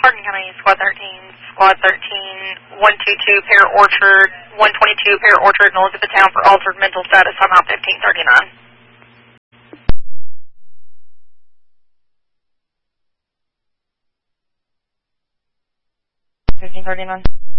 Hardin County, Squad 13, 122 Pear Orchard, 122 Pear Orchard in Elizabethtown for altered mental status on Route 1539. 1539.